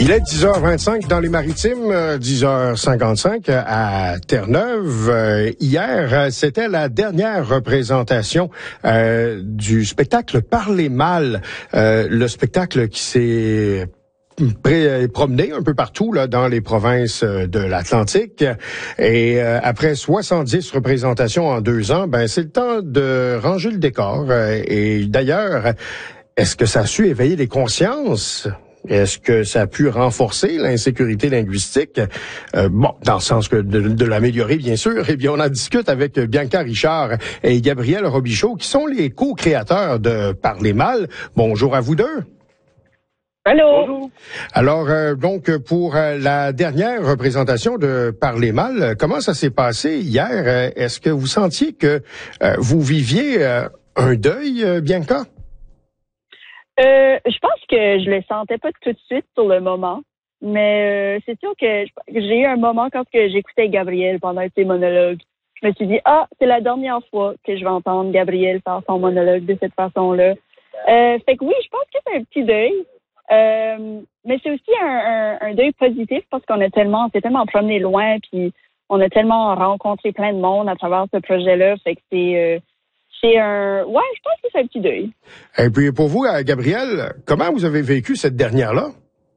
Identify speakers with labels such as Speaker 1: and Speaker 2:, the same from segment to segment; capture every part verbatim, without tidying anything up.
Speaker 1: Il est dix heures vingt-cinq dans les Maritimes, dix heures cinquante-cinq à Terre-Neuve. Euh, hier, c'était la dernière représentation euh, du spectacle Parler mal, euh, le spectacle qui s'est Pré- promené un peu partout là dans les provinces de l'Atlantique. Et euh, après soixante-dix représentations en deux ans, ben c'est le temps de ranger le décor. Et d'ailleurs, est-ce que ça a su éveiller les consciences? Est-ce que ça a pu renforcer l'insécurité linguistique? Euh, bon, dans le sens que de, de l'améliorer, bien sûr. Et bien, on en discute avec Bianca Richard et Gabriel Robichaud, qui sont les co-créateurs de Parler mal. Bonjour à vous deux.
Speaker 2: Allô. Bonjour.
Speaker 1: Alors, euh, donc, pour euh, la dernière représentation de Parler mal, euh, comment ça s'est passé hier? Euh, est-ce que vous sentiez que euh, vous viviez euh, un deuil, euh, Bianca?
Speaker 2: Euh, je pense que je le sentais pas tout de suite sur le moment, mais euh, c'est sûr que j'ai eu un moment quand que j'écoutais Gabriel pendant ses monologues. Je me suis dit, ah, c'est la dernière fois que je vais entendre Gabriel faire son monologue de cette façon-là. Euh, fait que oui, je pense que c'est un petit deuil. Euh, mais c'est aussi un, un, un deuil positif parce qu'on a tellement, on s'est tellement promené loin, puis on a tellement rencontré plein de monde à travers ce projet-là. Fait que c'est, euh, c'est un, ouais, je pense que c'est un petit deuil.
Speaker 1: Et puis pour vous, Gabriel, comment vous avez vécu cette dernière-là?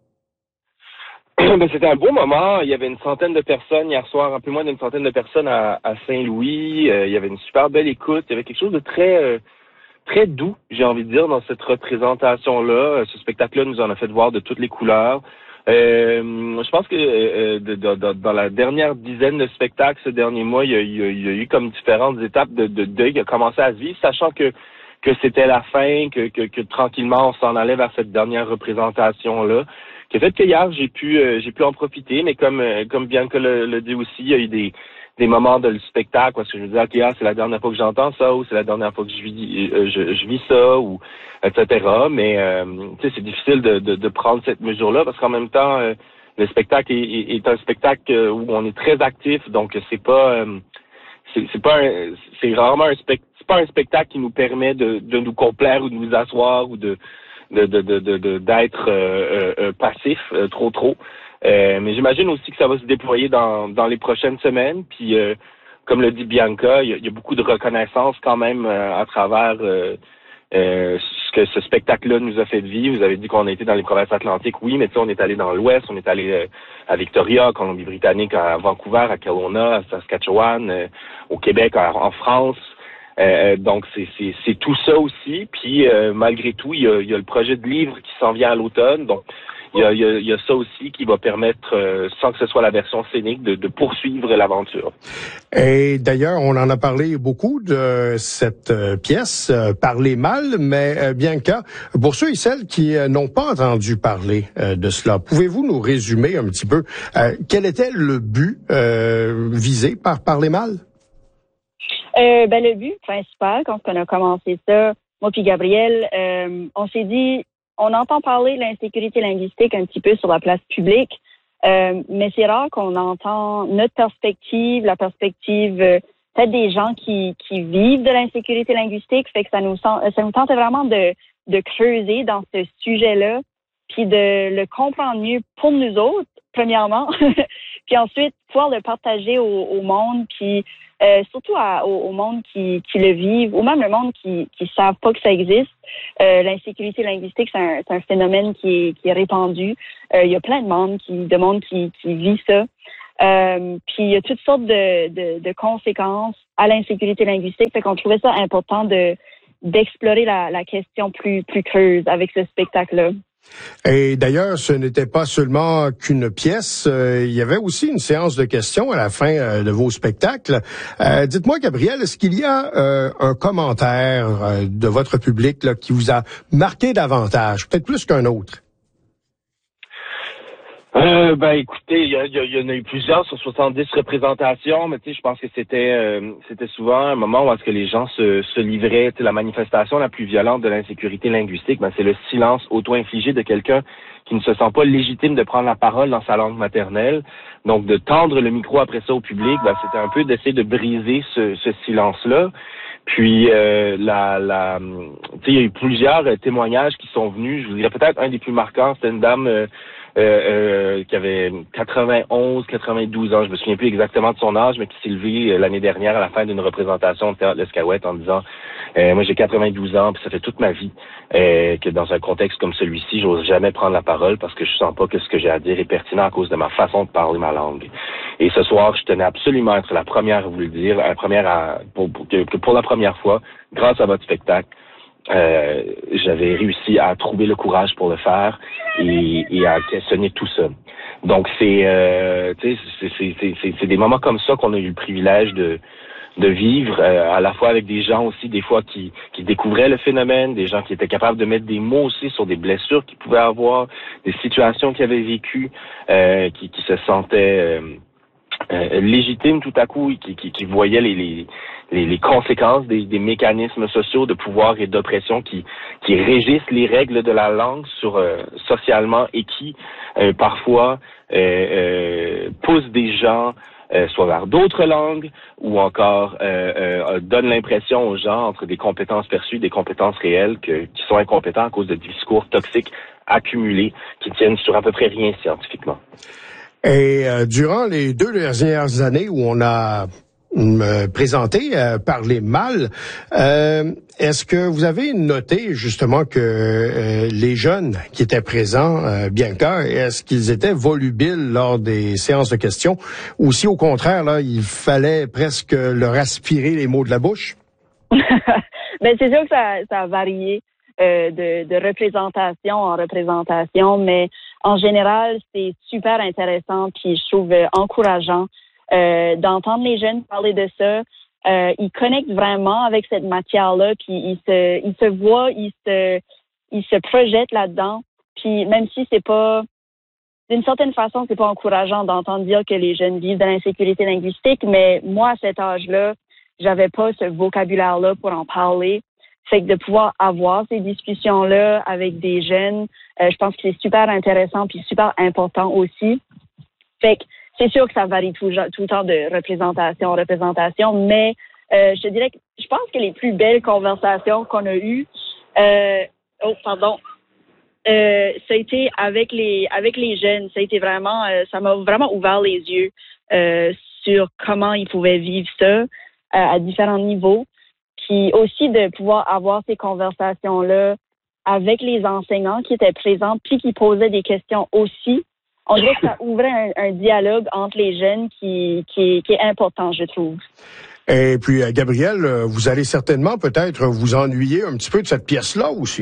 Speaker 3: Ben, c'était un beau moment. Il y avait une centaine de personnes hier soir, un peu moins d'une centaine de personnes à, à Saint-Louis. Euh, il y avait une super belle écoute. Il y avait quelque chose de très euh, très doux, j'ai envie de dire, dans cette représentation-là. Ce spectacle-là nous en a fait voir de toutes les couleurs. Euh, je pense que euh, de, de, de, dans la dernière dizaine de spectacles ce dernier mois, il y a, il y a, il y a eu comme différentes étapes de, de deuil qui a commencé à se vivre, sachant que que c'était la fin, que, que, que tranquillement on s'en allait vers cette dernière représentation-là. Qui a fait que hier, j'ai pu euh, j'ai pu en profiter, mais comme euh, comme Bianca le, le dit aussi, il y a eu des des moments de le spectacle parce que je me disais, ok, ah, c'est la dernière fois que j'entends ça, ou c'est la dernière fois que je vis euh, je, je vis ça, ou et cetera. Mais euh, tu sais, c'est difficile de, de, de prendre cette mesure-là parce qu'en même temps, euh, le spectacle est, est, est un spectacle où on est très actif, donc c'est pas euh, c'est, c'est pas un, c'est rarement un spectacle, c'est pas un spectacle qui nous permet de, de nous complaire ou de nous asseoir ou de de de de, de, de d'être euh, euh, passif euh, trop trop. Euh, mais j'imagine aussi que ça va se déployer dans, dans les prochaines semaines. Puis, euh, comme le dit Bianca, il y, a, il y a beaucoup de reconnaissance quand même euh, à travers euh, euh, ce que ce spectacle-là nous a fait vivre. Vous avez dit qu'on a été dans les provinces atlantiques, oui, mais tu sais, on est allé dans l'Ouest, on est allé euh, à Victoria, Colombie-Britannique, à Vancouver, à Kelowna, à Saskatchewan, euh, au Québec, en, en France. Euh, donc, c'est, c'est, c'est tout ça aussi. Puis, euh, malgré tout, il y, a, il y a le projet de livre qui s'en vient à l'automne. Donc, Il y, a, il, y a, il y a ça aussi qui va permettre, euh, sans que ce soit la version scénique, de, de poursuivre l'aventure.
Speaker 1: Et d'ailleurs, on en a parlé beaucoup de cette euh, pièce, euh, Parler mal, mais euh, Bianca, pour ceux et celles qui euh, n'ont pas entendu parler euh, de cela, pouvez-vous nous résumer un petit peu euh, quel était le but euh, visé par Parler mal?
Speaker 2: Euh, ben, le but principal, quand on a commencé ça, moi puis Gabriel, euh, on s'est dit, on entend parler de l'insécurité linguistique un petit peu sur la place publique, euh, mais c'est rare qu'on entend notre perspective, la perspective euh, peut-être des gens qui, qui vivent de l'insécurité linguistique, fait que ça nous ça nous tentait vraiment de, de creuser dans ce sujet-là, puis de le comprendre mieux pour nous autres, premièrement, puis ensuite pouvoir le partager au, au monde, puis Euh, surtout à, au, au monde qui, qui le vivent, ou même le monde qui qui savent pas que ça existe. Euh, l'insécurité linguistique, c'est un, c'est un phénomène qui est, qui est répandu. Euh, il y a plein de monde qui, de monde qui, qui vit ça. Euh, puis il y a toutes sortes de, de, de conséquences à l'insécurité linguistique. Fait qu'on trouvait ça important de d'explorer la, la question plus plus creuse avec ce spectacle-là.
Speaker 1: Et d'ailleurs, ce n'était pas seulement qu'une pièce, euh, il y avait aussi une séance de questions à la fin euh, de vos spectacles. Euh, dites-moi, Gabriel, est-ce qu'il y a euh, un commentaire euh, de votre public là, qui vous a marqué davantage, peut-être plus qu'un autre?
Speaker 3: Euh, ben écoutez, il y, y, y en a eu plusieurs sur soixante-dix représentations, mais tu sais, je pense que c'était euh, c'était souvent un moment où est-ce que les gens se, se livraient. Tu sais, la manifestation la plus violente de l'insécurité linguistique, ben c'est le silence auto-infligé de quelqu'un qui ne se sent pas légitime de prendre la parole dans sa langue maternelle. Donc de tendre le micro après ça au public, ben c'était un peu d'essayer de briser ce, ce silence-là. Puis euh, la, la tu sais, il y a eu plusieurs témoignages qui sont venus. Je vous dirais peut-être un des plus marquants, c'était une dame. Euh, euh, qui avait quatre-vingt-onze, quatre-vingt-douze ans, je me souviens plus exactement de son âge, mais qui s'est levé euh, l'année dernière à la fin d'une représentation de Théâtre l'Escaouette en disant euh, moi j'ai quatre-vingt-douze ans, puis ça fait toute ma vie euh, que dans un contexte comme celui-ci, j'ose jamais prendre la parole parce que je sens pas que ce que j'ai à dire est pertinent à cause de ma façon de parler ma langue. Et ce soir, je tenais absolument à être la première à vous le dire, la première à, pour, pour, que, que pour la première fois, grâce à votre spectacle, euh, j'avais réussi à trouver le courage pour le faire et, et à questionner tout ça. Donc c'est, euh, tu sais, c'est, c'est, c'est, c'est, c'est des moments comme ça qu'on a eu le privilège de de vivre, euh, à la fois avec des gens aussi, des fois, qui, qui découvraient le phénomène, des gens qui étaient capables de mettre des mots aussi sur des blessures qu'ils pouvaient avoir, des situations qu'ils avaient vécues, euh, qui, qui se sentaient euh, euh, légitimes tout à coup, et qui, qui, qui voyaient les, les, les, les conséquences des, des mécanismes sociaux de pouvoir et d'oppression qui, qui régissent les règles de la langue sur euh, socialement et qui, euh, parfois, euh, euh, poussent des gens Euh, soit vers d'autres langues, ou encore euh, euh, donne l'impression aux gens entre des compétences perçues, des compétences réelles, que, qui sont incompétents à cause de discours toxiques accumulés qui tiennent sur à peu près rien scientifiquement.
Speaker 1: Et euh, durant les deux dernières années où on a euh, présenté euh, Parler mal, euh, est-ce que vous avez noté justement que euh, les jeunes qui étaient présents, euh, Bianca, est-ce qu'ils étaient volubiles lors des séances de questions, ou si au contraire, là, il fallait presque leur aspirer les mots de la bouche?
Speaker 2: Ben c'est sûr que ça, ça a varié euh, de, de représentation en représentation, mais en général, c'est super intéressant, puis je trouve euh, encourageant euh, d'entendre les jeunes parler de ça. Euh, ils connectent vraiment avec cette matière-là, puis ils se, ils se voient, ils se, ils se projettent là-dedans. Puis même si c'est pas, d'une certaine façon, c'est pas encourageant d'entendre dire que les jeunes vivent de l'insécurité linguistique, mais moi, à cet âge-là, j'avais pas ce vocabulaire-là pour en parler. Fait que de pouvoir avoir ces discussions-là avec des jeunes, euh, je pense que c'est super intéressant puis super important aussi. Fait que c'est sûr que ça varie tout, tout le temps de représentation en représentation, mais euh, je te dirais que je pense que les plus belles conversations qu'on a eues, euh, oh pardon, euh, ça a été avec les avec les jeunes. Ça a été vraiment, euh, ça m'a vraiment ouvert les yeux euh, sur comment ils pouvaient vivre ça euh, à différents niveaux. Puis aussi de pouvoir avoir ces conversations-là avec les enseignants qui étaient présents puis qui posaient des questions aussi. On dirait que ça ouvrait un, un dialogue entre les jeunes qui, qui, qui est important, je trouve.
Speaker 1: Et puis, Gabriel, vous allez certainement peut-être vous ennuyer un petit peu de cette pièce-là aussi.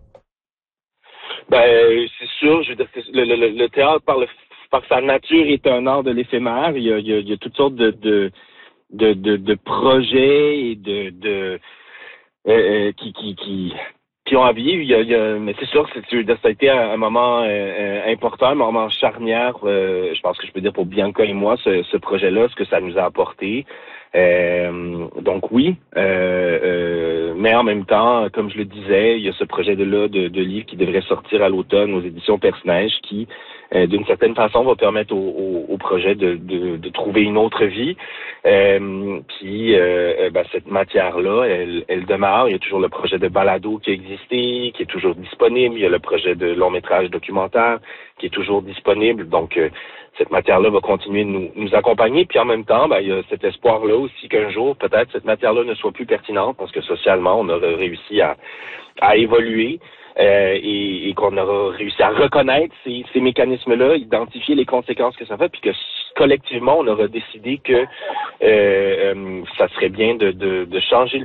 Speaker 3: Ben, c'est sûr. Je veux dire, le, le, le théâtre, par, le, par sa nature, est un art de l'éphémère. Il y a, il y a, il y a toutes sortes de... de De, de, de projets et de, de euh, qui, qui, qui, qui ont à vivre. Il y a, il y a, mais c'est sûr que c'est, ça a été un, un moment euh, important, un moment charnière, euh, je pense que je peux dire pour Bianca et moi, ce, ce projet-là, ce que ça nous a apporté. Euh, donc oui, euh, euh, mais en même temps, comme je le disais, il y a ce projet-là de, de livre qui devrait sortir à l'automne aux éditions Personnage qui, euh, d'une certaine façon, va permettre au, au, au projet de, de, de trouver une autre vie. Euh, puis euh, ben, cette matière-là, elle, elle demeure. Il y a toujours le projet de balado qui a existé, qui est toujours disponible. Il y a le projet de long-métrage documentaire qui est toujours disponible. Donc, euh, cette matière-là va continuer de nous, nous accompagner. Puis en même temps, ben, il y a cet espoir-là aussi qu'un jour, peut-être, cette matière-là ne soit plus pertinente parce que socialement, on aurait réussi à, à évoluer. Euh, et, et qu'on aura réussi à reconnaître ces, ces mécanismes-là, identifier les conséquences que ça fait, puis que collectivement, on aura décidé que euh, euh, ça serait bien de, de, de changer le